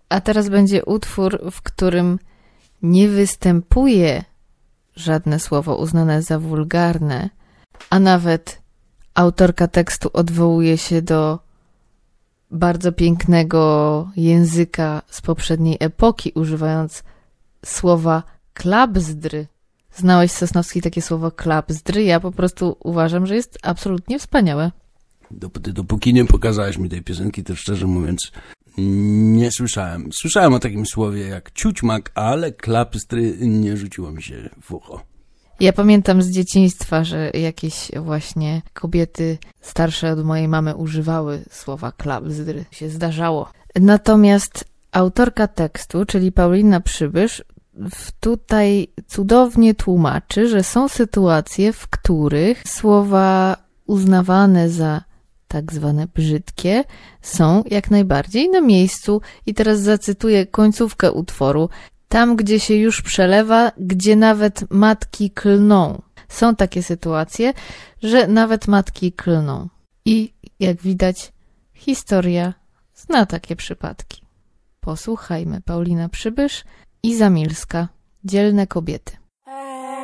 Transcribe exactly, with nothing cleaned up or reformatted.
A teraz będzie utwór, w którym nie występuje żadne słowo uznane za wulgarne, a nawet autorka tekstu odwołuje się do bardzo pięknego języka z poprzedniej epoki, używając słowa klapzdry. Znałeś, Sosnowski, takie słowo klapzdry? Ja po prostu uważam, że jest absolutnie wspaniałe. Dopóty, dopóki nie pokazałeś mi tej piosenki, to szczerze mówiąc nie słyszałem. Słyszałem o takim słowie jak ciućmak, ale klapstry nie rzuciło mi się w ucho. Ja pamiętam z dzieciństwa, że jakieś właśnie kobiety starsze od mojej mamy używały słowa klapzdry. Się zdarzało. Natomiast autorka tekstu, czyli Paulina Przybysz, tutaj cudownie tłumaczy, że są sytuacje, w których słowa uznawane za tak zwane brzydkie są jak najbardziej na miejscu. I teraz zacytuję końcówkę utworu. Tam, gdzie się już przelewa, gdzie nawet matki klną. Są takie sytuacje, że nawet matki klną. I jak widać, historia zna takie przypadki. Posłuchajmy. Paulina Przybysz i Zamilska. Dzielne kobiety.